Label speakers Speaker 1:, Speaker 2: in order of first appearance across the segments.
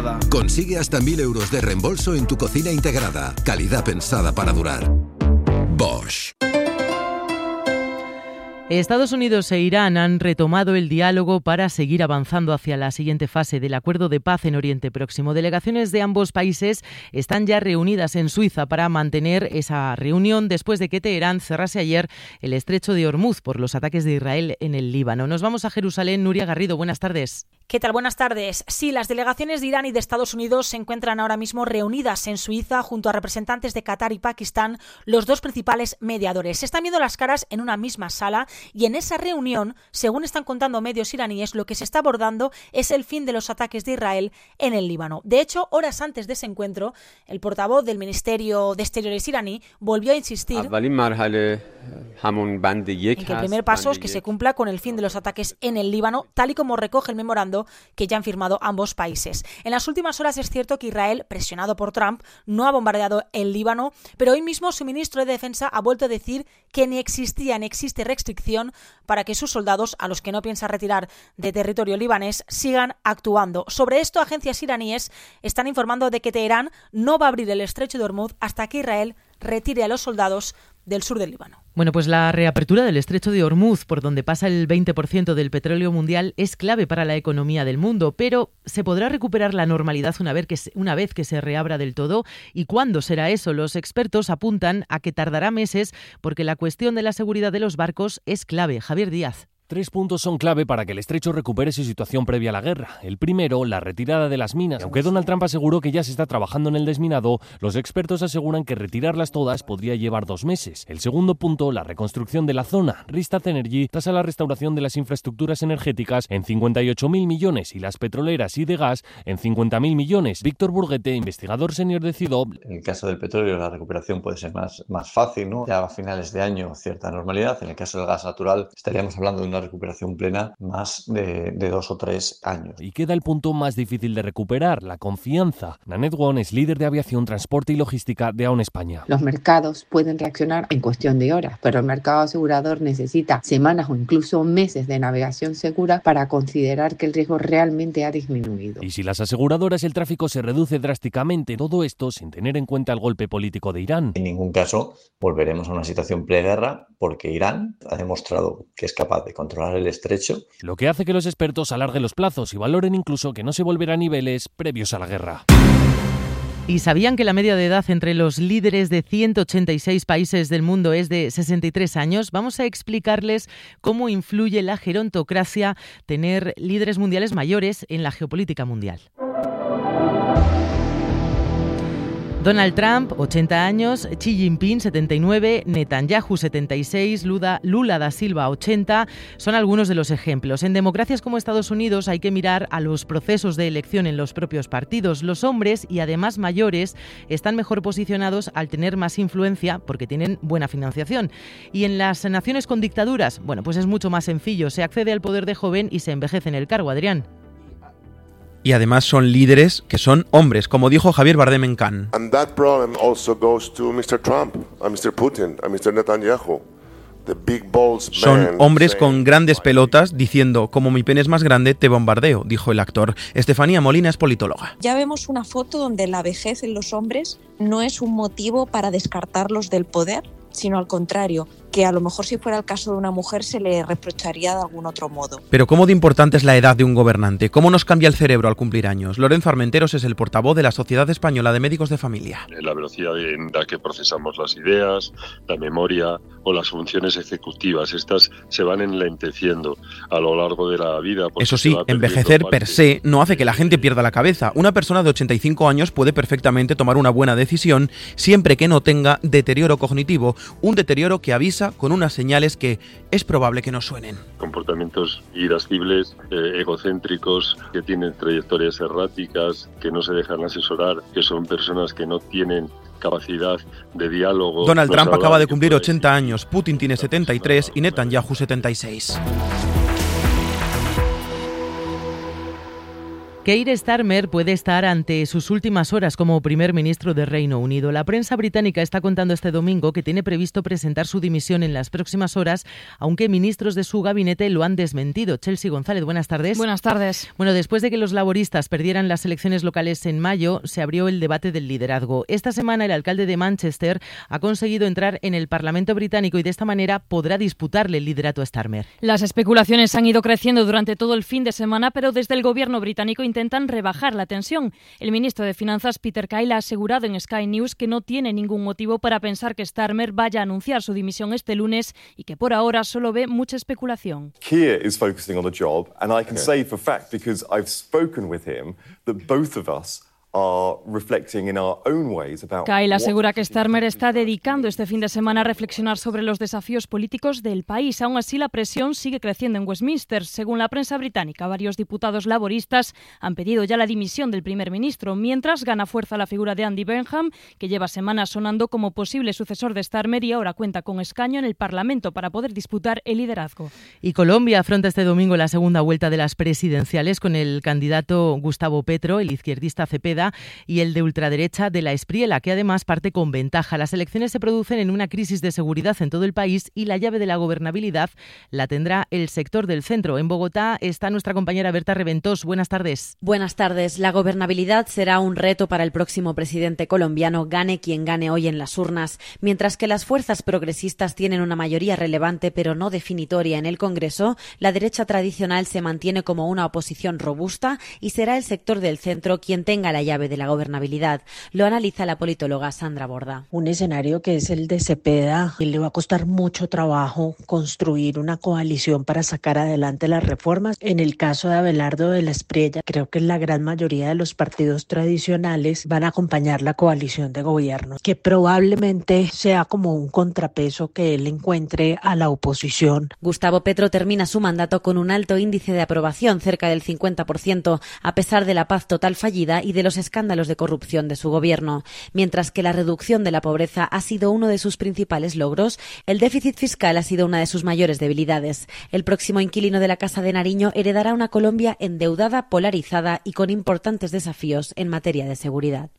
Speaker 1: Consigue hasta 1.000 euros de reembolso en tu cocina integrada. Calidad pensada para durar. Bosch.
Speaker 2: Estados Unidos e Irán han retomado el diálogo para seguir avanzando hacia la siguiente fase del acuerdo de paz en Oriente Próximo. Delegaciones de ambos países están ya reunidas en Suiza para mantener esa reunión después de que Teherán cerrase ayer el estrecho de Hormuz por los ataques de Israel en el Líbano. Nos vamos a Jerusalén. Nuria Garrido, buenas tardes.
Speaker 3: ¿Qué tal? Buenas tardes. Sí, las delegaciones de Irán y de Estados Unidos se encuentran ahora mismo reunidas en Suiza junto a representantes de Qatar y Pakistán, los dos principales mediadores. Se están viendo las caras en una misma sala y en esa reunión, según están contando medios iraníes, lo que se está abordando es el fin de los ataques de Israel en el Líbano. De hecho, horas antes de ese encuentro, el portavoz del Ministerio de Exteriores iraní volvió a insistir en que el primer paso es que se cumpla con el fin de los ataques en el Líbano, tal y como recoge el memorándum que ya han firmado ambos países. En las últimas horas es cierto que Israel, presionado por Trump, no ha bombardeado el Líbano, pero hoy mismo su ministro de Defensa ha vuelto a decir que ni existía ni existe restricción para que sus soldados, a los que no piensa retirar de territorio libanés, sigan actuando. Sobre esto, agencias iraníes están informando de que Teherán no va a abrir el estrecho de Hormuz hasta que Israel retire a los soldados del sur del Líbano.
Speaker 2: Bueno, pues la reapertura del estrecho de Hormuz, por donde pasa el 20% del petróleo mundial, es clave para la economía del mundo, pero ¿se podrá recuperar la normalidad una vez que se reabra del todo? ¿Y cuándo será eso? Los expertos apuntan a que tardará meses porque la cuestión de la seguridad de los barcos es clave. Javier Díaz.
Speaker 4: 3 puntos son clave para que el estrecho recupere su situación previa a la guerra. El primero, la retirada de las minas. Aunque Donald Trump aseguró que ya se está trabajando en el desminado, los expertos aseguran que retirarlas todas podría llevar 2 meses. El segundo punto, la reconstrucción de la zona. Rystad Energy tasa la restauración de las infraestructuras energéticas en 58.000 millones y las petroleras y de gas en 50.000 millones. Víctor Burguete, investigador senior de CIDOB.
Speaker 5: En el caso del petróleo, la recuperación puede ser más fácil, ¿no? Ya a finales de año, cierta normalidad. En el caso del gas natural, estaríamos hablando de una recuperación plena más de 2 o 3 años.
Speaker 4: Y queda el punto más difícil de recuperar, la confianza. Nanette Wong es líder de aviación, transporte y logística de AON España.
Speaker 6: Los mercados pueden reaccionar en cuestión de horas, pero el mercado asegurador necesita semanas o incluso meses de navegación segura para considerar que el riesgo realmente ha disminuido.
Speaker 4: Y si las aseguradoras el tráfico se reduce drásticamente, todo esto sin tener en cuenta el golpe político de Irán.
Speaker 5: En ningún caso volveremos a una situación preguerra porque Irán ha demostrado que es capaz de controlar el estrecho.
Speaker 4: Lo que hace que los expertos alarguen los plazos y valoren incluso que no se volverá a niveles previos a la guerra.
Speaker 2: ¿Y sabían que la media de edad entre los líderes de 186 países del mundo es de 63 años? Vamos a explicarles cómo influye la gerontocracia tener líderes mundiales mayores en la geopolítica mundial. Donald Trump, 80 años, Xi Jinping, 79, Netanyahu, 76, Lula da Silva, 80, son algunos de los ejemplos. En democracias como Estados Unidos hay que mirar a los procesos de elección en los propios partidos. Los hombres, y además mayores, están mejor posicionados al tener más influencia porque tienen buena financiación. Y en las naciones con dictaduras, bueno, pues es mucho más sencillo. Se accede al poder de joven y se envejece en el cargo, Adrián.
Speaker 7: Y además son líderes que son hombres, como dijo Javier Bardem en Cannes.
Speaker 8: And that problem also goes to Mr. Trump, a Mr. Putin, a Mr. Netanyahu. The big balls
Speaker 7: son hombres con grandes pelotas diciendo, como mi pene es más grande, te bombardeo, dijo el actor. Estefanía Molina es politóloga.
Speaker 9: Ya vemos una foto donde la vejez en los hombres no es un motivo para descartarlos del poder, sino al contrario, que a lo mejor si fuera el caso de una mujer se le reprocharía de algún otro modo.
Speaker 7: Pero ¿cómo de importante es la edad de un gobernante? ¿Cómo nos cambia el cerebro al cumplir años? Lorenzo Armenteros es el portavoz de la Sociedad Española de Médicos de Familia.
Speaker 10: La velocidad en la que procesamos las ideas, la memoria o las funciones ejecutivas, estas se van enlenteciendo a lo largo de la vida.
Speaker 7: Eso sí, envejecer per se no hace que la gente pierda la cabeza. Una persona de 85 años puede perfectamente tomar una buena decisión siempre que no tenga deterioro cognitivo, un deterioro que avisa con unas señales que es probable que no suenen.
Speaker 10: Comportamientos irascibles, egocéntricos, que tienen trayectorias erráticas, que no se dejan asesorar, que son personas que no tienen capacidad de diálogo.
Speaker 7: Donald Trump acaba de cumplir 80 años, Putin tiene 73 y Netanyahu 76.
Speaker 2: Keir Starmer puede estar ante sus últimas horas como primer ministro de Reino Unido. La prensa británica está contando este domingo que tiene previsto presentar su dimisión en las próximas horas, aunque ministros de su gabinete lo han desmentido. Chelsea González, buenas tardes.
Speaker 11: Buenas tardes.
Speaker 2: Bueno, después de que los laboristas perdieran las elecciones locales en mayo, se abrió el debate del liderazgo. Esta semana el alcalde de Manchester ha conseguido entrar en el Parlamento británico y de esta manera podrá disputarle el liderato a Starmer.
Speaker 11: Las especulaciones han ido creciendo durante todo el fin de semana, pero desde el gobierno británico intentan rebajar la tensión. El ministro de Finanzas, Peter Kyle, ha asegurado en Sky News que no tiene ningún motivo para pensar que Starmer vaya a anunciar su dimisión este lunes y que por ahora solo ve mucha especulación.
Speaker 12: Keir is focusing on the job, and I can say for fact, because I've spoken with him, that both of us are reflecting in our own ways about.
Speaker 11: Kyle asegura que Starmer está dedicando este fin de semana a reflexionar sobre los desafíos políticos del país. Aún así, la presión sigue creciendo en Westminster. Según la prensa británica, varios diputados laboristas han pedido ya la dimisión del primer ministro, mientras gana fuerza la figura de Andy Burnham, que lleva semanas sonando como posible sucesor de Starmer y ahora cuenta con escaño en el Parlamento para poder disputar el liderazgo.
Speaker 2: Y Colombia afronta este domingo la segunda vuelta de las presidenciales con el candidato Gustavo Petro, el izquierdista Cepeda, y el de ultraderecha de la Espriella, que además parte con ventaja. Las elecciones se producen en una crisis de seguridad en todo el país y la llave de la gobernabilidad la tendrá el sector del centro. En Bogotá está nuestra compañera Berta Reventós. Buenas tardes.
Speaker 13: Buenas tardes. La gobernabilidad será un reto para el próximo presidente colombiano, gane quien gane hoy en las urnas. Mientras que las fuerzas progresistas tienen una mayoría relevante pero no definitoria en el Congreso, la derecha tradicional se mantiene como una oposición robusta y será el sector del centro quien tenga la llave de la gobernabilidad. Lo analiza la politóloga Sandra Borda.
Speaker 14: Un escenario que es el de Cepeda, y le va a costar mucho trabajo construir una coalición para sacar adelante las reformas. En el caso de Abelardo de la Espriella, creo que la gran mayoría de los partidos tradicionales van a acompañar la coalición de gobierno, que probablemente sea como un contrapeso que él encuentre a la oposición.
Speaker 13: Gustavo Petro termina su mandato con un alto índice de aprobación, cerca del 50%, a pesar de la paz total fallida y de los escándalos de corrupción de su gobierno. Mientras que la reducción de la pobreza ha sido uno de sus principales logros, el déficit fiscal ha sido una de sus mayores debilidades. El próximo inquilino de la Casa de Nariño heredará una Colombia endeudada, polarizada y con importantes desafíos en materia de seguridad.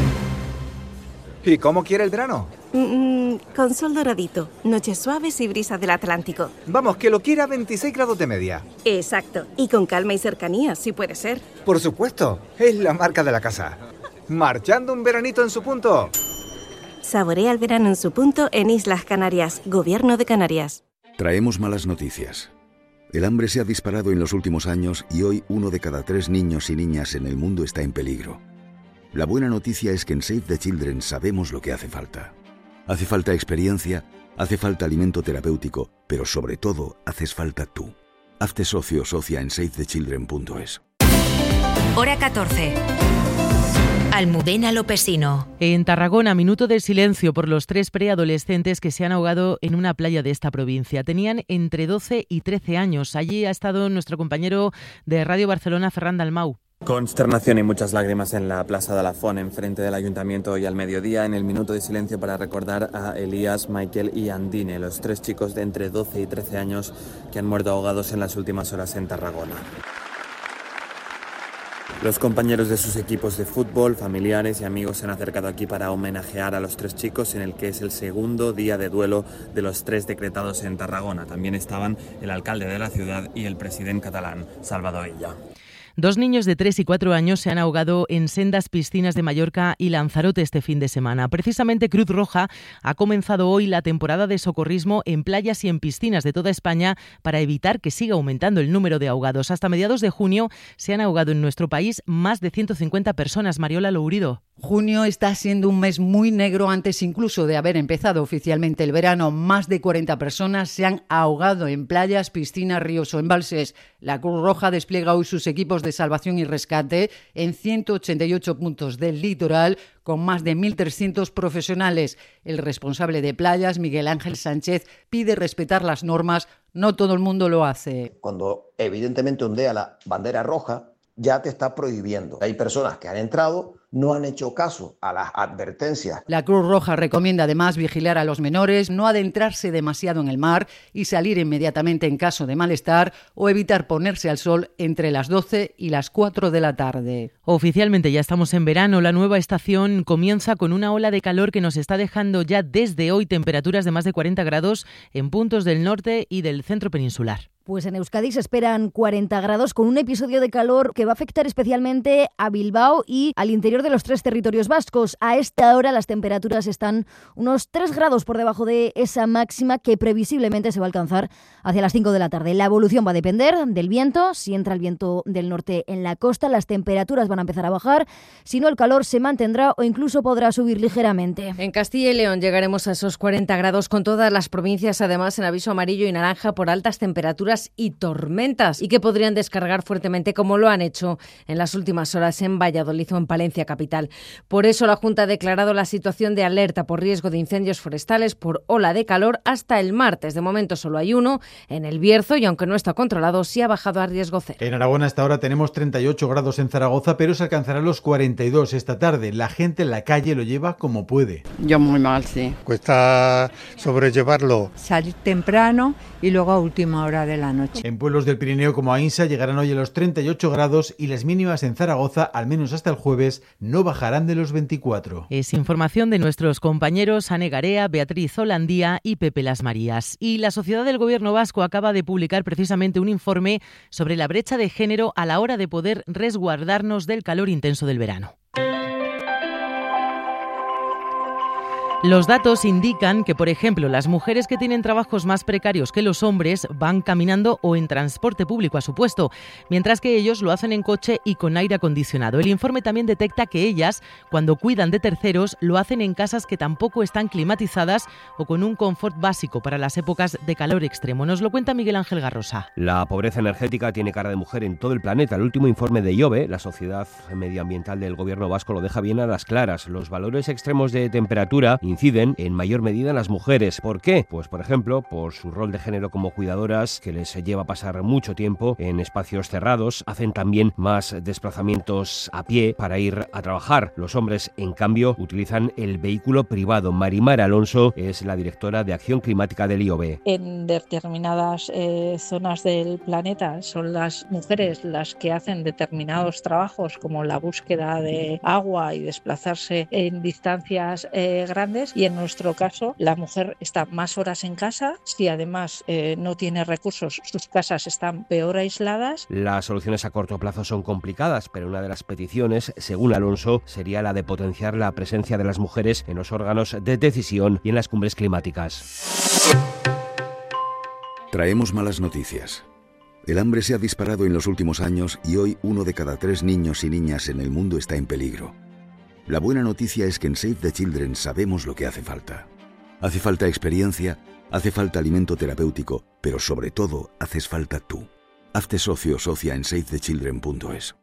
Speaker 15: ¿Y cómo quiere el verano?
Speaker 16: Con sol doradito, noches suaves y brisa del Atlántico.
Speaker 15: Vamos, que lo quiera a 26 grados de media.
Speaker 16: Exacto, y con calma y cercanía, si puede ser.
Speaker 15: Por supuesto, es la marca de la casa. Marchando un veranito en su punto.
Speaker 16: Saborea el verano en su punto en Islas Canarias, Gobierno de Canarias.
Speaker 17: Traemos malas noticias. El hambre se ha disparado en los últimos años y hoy 1 de cada 3 niños y niñas en el mundo está en peligro. La buena noticia es que en Save the Children sabemos lo que hace falta. Hace falta experiencia, hace falta alimento terapéutico, pero sobre todo haces falta tú. Hazte socio o socia en savethechildren.es.
Speaker 18: Hora 14. Almudena Lopesino.
Speaker 2: En Tarragona, minuto de silencio por los 3 preadolescentes que se han ahogado en una playa de esta provincia. Tenían entre 12 y 13 años. Allí ha estado nuestro compañero de Radio Barcelona, Ferran Dalmau.
Speaker 19: Consternación y muchas lágrimas en la Plaza de la Font, enfrente del Ayuntamiento, hoy al mediodía, en el minuto de silencio para recordar a Elías, Michael y Andine, los 3 chicos de entre 12 y 13 años que han muerto ahogados en las últimas horas en Tarragona. Los compañeros de sus equipos de fútbol, familiares y amigos se han acercado aquí para homenajear a los 3 chicos en el que es el segundo día de duelo de los 3 decretados en Tarragona. También estaban el alcalde de la ciudad y el presidente catalán, Salvador Illa.
Speaker 2: 2 niños de 3 y 4 años se han ahogado en sendas piscinas de Mallorca y Lanzarote este fin de semana. Precisamente Cruz Roja ha comenzado hoy la temporada de socorrismo en playas y en piscinas de toda España para evitar que siga aumentando el número de ahogados. Hasta mediados de junio se han ahogado en nuestro país más de 150 personas. Mariola Lourido.
Speaker 20: Junio está siendo un mes muy negro antes incluso de haber empezado oficialmente el verano. Más de 40 personas se han ahogado en playas, piscinas, ríos o embalses. La Cruz Roja despliega hoy sus equipos de salvación y rescate en 188 puntos del litoral con más de 1.300 profesionales. El responsable de playas, Miguel Ángel Sánchez, pide respetar las normas. No todo el mundo lo hace.
Speaker 21: Cuando evidentemente ondea la bandera roja, ya te está prohibiendo. Hay personas que han entrado, no han hecho caso a las advertencias.
Speaker 20: La Cruz Roja recomienda además vigilar a los menores, no adentrarse demasiado en el mar y salir inmediatamente en caso de malestar o evitar ponerse al sol entre las 12 y las 4 de la tarde.
Speaker 2: Oficialmente ya estamos en verano. La nueva estación comienza con una ola de calor que nos está dejando ya desde hoy temperaturas de más de 40 grados en puntos del norte y del centro peninsular.
Speaker 22: Pues en Euskadi se esperan 40 grados con un episodio de calor que va a afectar especialmente a Bilbao y al interior de los 3 territorios vascos. A esta hora las temperaturas están unos 3 grados por debajo de esa máxima que previsiblemente se va a alcanzar hacia las 5 de la tarde. La evolución va a depender del viento. Si entra el viento del norte en la costa, las temperaturas van a empezar a bajar. Si no, el calor se mantendrá o incluso podrá subir ligeramente.
Speaker 23: En Castilla y León llegaremos a esos 40 grados con todas las provincias, además en aviso amarillo y naranja por altas temperaturas y tormentas y que podrían descargar fuertemente como lo han hecho en las últimas horas en Valladolid o en Palencia capital. Por eso la Junta ha declarado la situación de alerta por riesgo de incendios forestales por ola de calor hasta el martes. De momento solo hay uno en el Bierzo y aunque no está controlado, sí ha bajado a riesgo cero.
Speaker 24: En Aragón hasta ahora tenemos 38 grados en Zaragoza, pero se alcanzarán los 42 esta tarde. La gente en la calle lo lleva como puede.
Speaker 25: Yo muy mal, sí.
Speaker 26: Cuesta sobrellevarlo.
Speaker 25: Salir temprano y luego a última hora de la noche.
Speaker 24: En pueblos del Pirineo como Ainsa llegarán hoy a los 38 grados y las mínimas en Zaragoza, al menos hasta el jueves, no bajarán de los 24.
Speaker 2: Es información de nuestros compañeros Ane Garea, Beatriz Holandía y Pepe Las Marías. Y la Sociedad del Gobierno Vasco acaba de publicar precisamente un informe sobre la brecha de género a la hora de poder resguardarnos del calor intenso del verano. Los datos indican que, por ejemplo, las mujeres que tienen trabajos más precarios que los hombres van caminando o en transporte público a su puesto, mientras que ellos lo hacen en coche y con aire acondicionado. El informe también detecta que ellas, cuando cuidan de terceros, lo hacen en casas que tampoco están climatizadas o con un confort básico para las épocas de calor extremo. Nos lo cuenta Miguel Ángel Garrosa.
Speaker 27: La pobreza energética tiene cara de mujer en todo el planeta. El último informe de IOBE, la Sociedad Medioambiental del Gobierno Vasco, lo deja bien a las claras. Los valores extremos de temperatura inciden en mayor medida en las mujeres. ¿Por qué? Pues por ejemplo, por su rol de género como cuidadoras, que les lleva a pasar mucho tiempo en espacios cerrados. Hacen también más desplazamientos a pie para ir a trabajar. Los hombres, en cambio, utilizan el vehículo privado. Marimar Alonso es la directora de Acción Climática del IOBE.
Speaker 28: En determinadas zonas del planeta son las mujeres las que hacen determinados trabajos como la búsqueda de agua y desplazarse en distancias grandes. Y en nuestro caso, la mujer está más horas en casa. Si además no tiene recursos, sus casas están peor aisladas.
Speaker 27: Las soluciones a corto plazo son complicadas, pero una de las peticiones, según Alonso, sería la de potenciar la presencia de las mujeres en los órganos de decisión y en las cumbres climáticas.
Speaker 17: Traemos malas noticias. El hambre se ha disparado en los últimos años y hoy 1 de cada 3 niños y niñas en el mundo está en peligro. La buena noticia es que en Save the Children sabemos lo que hace falta. Hace falta experiencia, hace falta alimento terapéutico, pero sobre todo haces falta tú. Hazte socio o socia en savethechildren.es.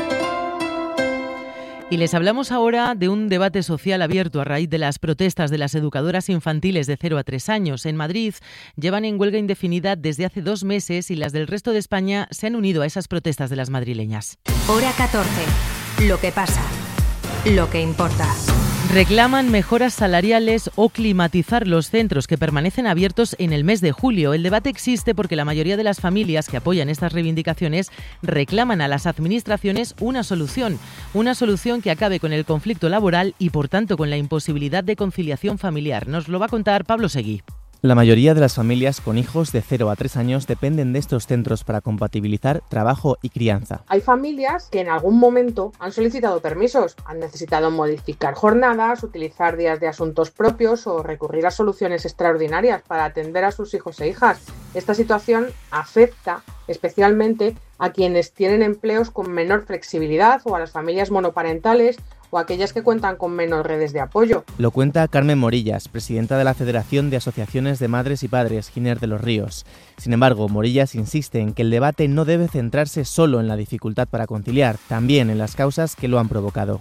Speaker 2: Y les hablamos ahora de un debate social abierto a raíz de las protestas de las educadoras infantiles de 0 a 3 años. En Madrid llevan en huelga indefinida desde hace 2 meses y las del resto de España se han unido a esas protestas de las madrileñas.
Speaker 18: Hora 14. Lo que pasa. Lo que importa.
Speaker 2: Reclaman mejoras salariales o climatizar los centros que permanecen abiertos en el mes de julio. El debate existe porque la mayoría de las familias que apoyan estas reivindicaciones reclaman a las administraciones una solución que acabe con el conflicto laboral y, por tanto, con la imposibilidad de conciliación familiar. Nos lo va a contar Pablo Seguí.
Speaker 29: La mayoría de las familias con hijos de 0 a 3 años dependen de estos centros para compatibilizar trabajo y crianza.
Speaker 30: Hay familias que en algún momento han solicitado permisos, han necesitado modificar jornadas, utilizar días de asuntos propios o recurrir a soluciones extraordinarias para atender a sus hijos e hijas. Esta situación afecta especialmente a quienes tienen empleos con menor flexibilidad o a las familias monoparentales o aquellas que cuentan con menos redes de apoyo.
Speaker 29: Lo cuenta Carmen Morillas, presidenta de la Federación de Asociaciones de Madres y Padres, Giner de los Ríos. Sin embargo, Morillas insiste en que el debate no debe centrarse solo en la dificultad para conciliar, también en las causas que lo han provocado.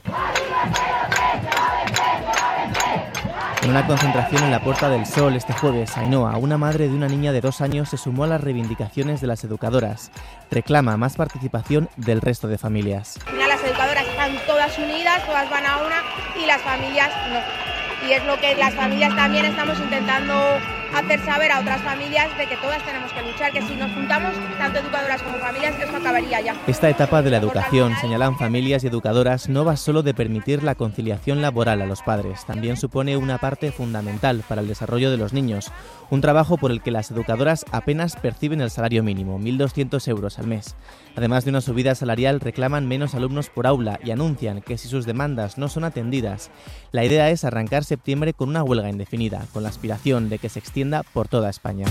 Speaker 29: En una concentración en la Puerta del Sol este jueves, Ainhoa, una madre de una niña de 2 años, se sumó a las reivindicaciones de las educadoras. Reclama más participación del resto de familias.
Speaker 31: Al final las educadoras están todas
Speaker 1: todas unidas, todas van a una y las familias no. Y es lo que las familias también estamos intentando hacer saber a otras familias de que todas tenemos que luchar, que si nos juntamos, tanto educadoras como familias, esto acabaría ya.
Speaker 29: Esta etapa de la educación, señalan familias y educadoras, no va solo de permitir la conciliación laboral a los padres, también supone una parte fundamental para el desarrollo de los niños, un trabajo por el que las educadoras apenas perciben el salario mínimo, 1.200 euros al mes. Además de una subida salarial, reclaman menos alumnos por aula y anuncian que si sus demandas no son atendidas, la idea es arrancar septiembre con una huelga indefinida, con la aspiración de que se extienda por toda España.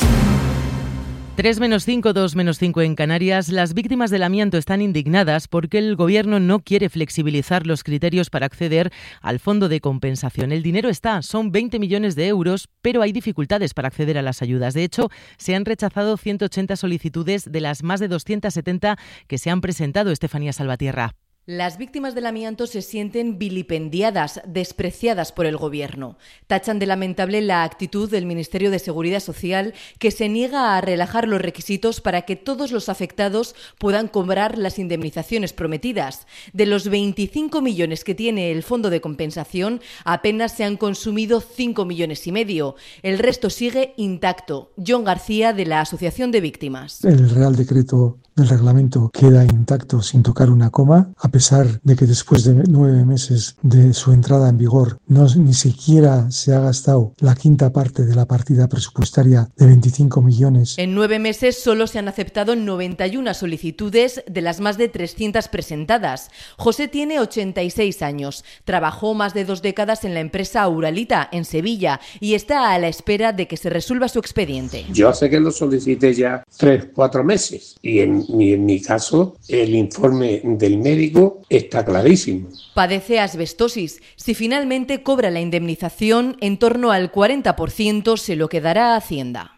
Speaker 2: 3-5, 2-5 en Canarias. Las víctimas del amianto están indignadas porque el Gobierno no quiere flexibilizar los criterios para acceder al fondo de compensación. El dinero está, son 20 millones de euros, pero hay dificultades para acceder a las ayudas. De hecho, se han rechazado 180 solicitudes de las más de 270 que se han presentado. Estefanía Salvatierra.
Speaker 3: Las víctimas del amianto se sienten vilipendiadas, despreciadas por el Gobierno. Tachan de lamentable la actitud del Ministerio de Seguridad Social, que se niega a relajar los requisitos para que todos los afectados puedan cobrar las indemnizaciones prometidas. De los 25 millones que tiene el fondo de compensación, apenas se han consumido 5,5 millones. El resto sigue intacto. John García, de la Asociación de Víctimas.
Speaker 4: El Real Decreto del reglamento queda intacto sin tocar una coma, a pesar de que después de 9 meses de su entrada en vigor ni siquiera se ha gastado la quinta parte de la partida presupuestaria de 25 millones.
Speaker 3: En 9 meses solo se han aceptado 91 solicitudes de las más de 300 presentadas. José tiene 86 años, trabajó más de 2 décadas en la empresa Uralita, en Sevilla, y está a la espera de que se resuelva su expediente.
Speaker 5: Yo sé que lo solicité ya 3-4 meses y en mi caso el informe del médico está clarísimo.
Speaker 3: Padece asbestosis. Si finalmente cobra la indemnización, en torno al 40% se lo quedará a Hacienda.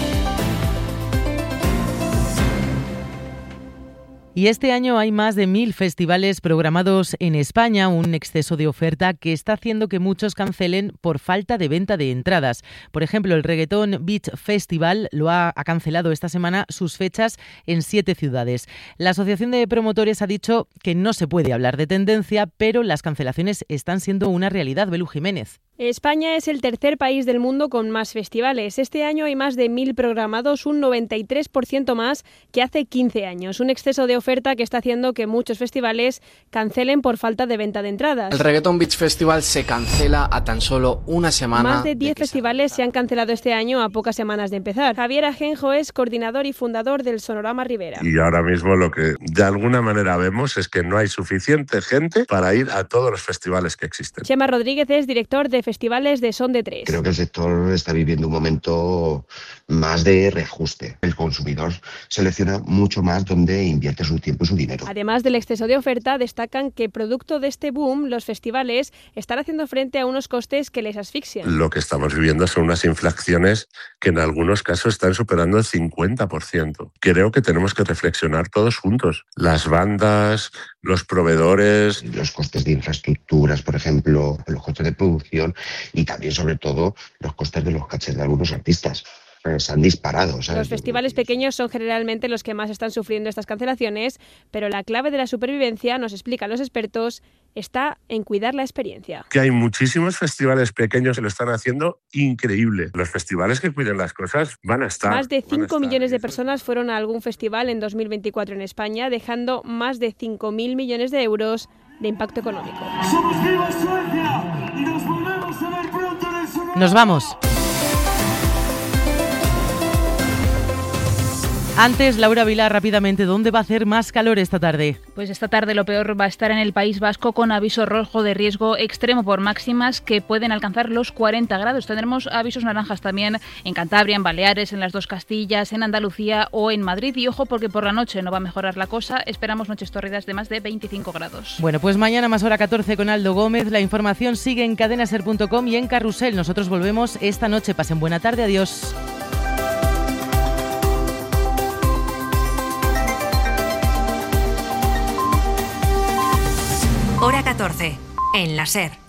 Speaker 2: Y este año hay más de 1.000 festivales programados en España, un exceso de oferta que está haciendo que muchos cancelen por falta de venta de entradas. Por ejemplo, el Reggaeton Beach Festival ha cancelado esta semana sus fechas en 7 ciudades. La Asociación de Promotores ha dicho que no se puede hablar de tendencia, pero las cancelaciones están siendo una realidad. Belú Jiménez.
Speaker 6: España es el tercer país del mundo con más festivales. Este año hay más de 1.000 programados, un 93% más que hace 15 años. Un exceso de oferta que está haciendo que muchos festivales cancelen por falta de venta de entradas.
Speaker 7: El Reggaeton Beach Festival se cancela a tan solo una semana.
Speaker 6: Más de 10 festivales se han cancelado este año a pocas semanas de empezar. Javier Ajenjo es coordinador y fundador del Sonorama Ribera.
Speaker 8: Y ahora mismo lo que de alguna manera vemos es que no hay suficiente gente para ir a todos los festivales que existen.
Speaker 6: Chema Rodríguez es director de festivales de Son de Tres.
Speaker 9: Creo que el sector está viviendo un momento más de reajuste. El consumidor selecciona mucho más dónde invierte su tiempo y su dinero.
Speaker 6: Además del exceso de oferta, destacan que producto de este boom, los festivales están haciendo frente a unos costes que les asfixian.
Speaker 8: Lo que estamos viviendo son unas inflaciones que en algunos casos están superando el 50%. Creo que tenemos que reflexionar todos juntos. Las bandas, los proveedores,
Speaker 9: los costes de infraestructuras, por ejemplo, los costes de producción y también, sobre todo, los costes de los cachés de algunos artistas. Se han disparado, ¿sabes?
Speaker 6: Los festivales pequeños son generalmente los que más están sufriendo estas cancelaciones, pero la clave de la supervivencia, nos explican los expertos, está en cuidar la experiencia.
Speaker 8: Que hay muchísimos festivales pequeños que lo están haciendo increíble. Los festivales que cuiden las cosas van a estar.
Speaker 6: Más de 5 millones de personas fueron a algún festival en 2024 en España, dejando más de 5.000 millones de euros de impacto económico.
Speaker 10: ¡Somos Viva Suecia! Y nos volvemos a ver pronto en el Sonorama.
Speaker 2: Nos vamos. Antes, Laura Vilá, rápidamente, ¿dónde va a hacer más calor esta tarde?
Speaker 12: Pues esta tarde lo peor va a estar en el País Vasco con aviso rojo de riesgo extremo por máximas que pueden alcanzar los 40 grados. Tendremos avisos naranjas también en Cantabria, en Baleares, en las dos Castillas, en Andalucía o en Madrid. Y ojo, porque por la noche no va a mejorar la cosa. Esperamos noches tórridas de más de 25 grados.
Speaker 2: Bueno, pues mañana más hora 14 con Aldo Gómez. La información sigue en cadenaser.com y en Carrusel. Nosotros volvemos esta noche. Pasen buena tarde. Adiós.
Speaker 18: Hora 14, en la SER.